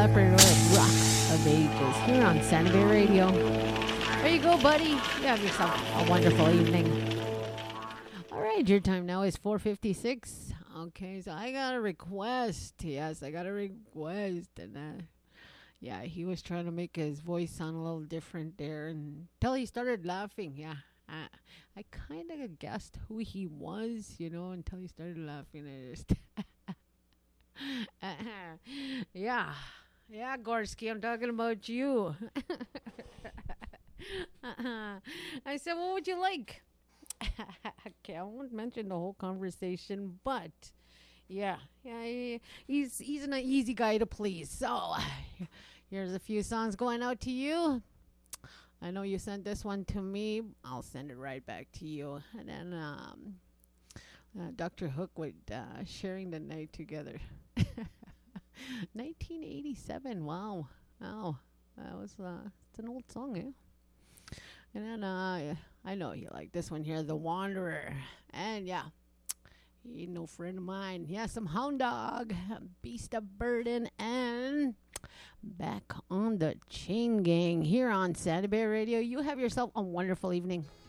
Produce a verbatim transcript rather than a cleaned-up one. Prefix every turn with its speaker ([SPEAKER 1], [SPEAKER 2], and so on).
[SPEAKER 1] Leppard with Rock of Ages here on Santa Bay Radio. There you go, buddy. You have yourself a wonderful evening. All right, your time now is four fifty-six. Okay, so I got a request. Yes, I got a request. And uh, yeah, he was trying to make his voice sound a little different there until he started laughing. Yeah, I, I kind of guessed who he was, you know, until he started laughing. I just... uh-huh. Yeah, yeah, Gorski, I'm talking about you. uh-huh. I said, what would you like? Okay, I won't mention the whole conversation, but yeah, yeah, he, he's he's an easy guy to please. So here's a few songs going out to you. I know you sent this one to me. I'll send it right back to you. And then um, uh, Doctor Hook with uh, Sharing the Night Together. nineteen eighty-seven. Wow, wow, that was uh, it's an old song, eh? And then uh, I know you like this one here, The Wanderer. And yeah, he ain't no friend of mine. Yeah, some Hound Dog, Beast of Burden, and Back on the Chain Gang here on Santa Bay Radio. You have yourself a wonderful evening.